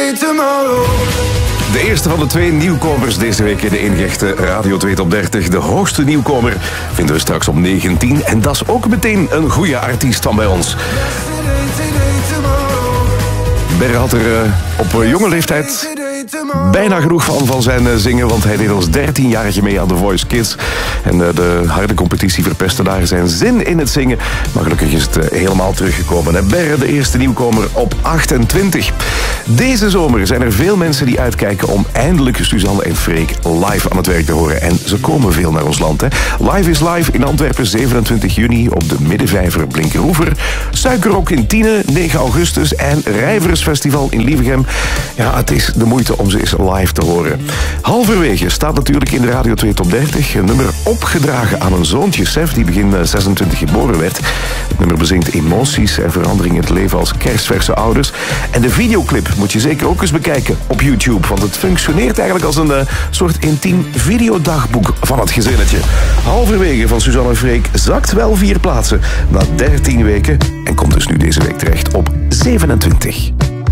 De eerste van de twee nieuwkomers deze week in de ingechte Radio 2 Top 30. De hoogste nieuwkomer vinden we straks op 19. En dat is ook meteen een goede artiest van bij ons. Berre had er op jonge leeftijd bijna genoeg van zijn zingen, want hij deed als 13-jarige mee aan The Voice Kids. En de harde competitie verpestte daar zijn zin in het zingen. Maar gelukkig is het helemaal teruggekomen. En Berre, de eerste nieuwkomer op 28. Deze zomer zijn er veel mensen die uitkijken om eindelijk Suzanne en Freek live aan het werk te horen. En ze komen veel naar ons land. Hè. Live is Live in Antwerpen, 27 juni op de Middenvijver Blinkeroever. Suikerrok in Tiene, 9 augustus. En Rijversfestival in Lievegem. Ja, het is de moeite om ze eens live te horen. Halverwege staat natuurlijk in de Radio 2 Top 30 een nummer opgedragen aan een zoontje, Sef, die begin 26 geboren werd. Het nummer bezingt emoties en verandering in het leven als kerstverse ouders. En de videoclip moet je zeker ook eens bekijken op YouTube, want het functioneert eigenlijk als een soort intiem videodagboek van het gezinnetje. Halverwege van Suzanne en Freek zakt wel 4 plaatsen na 13 weken en komt dus nu deze week terecht op 27.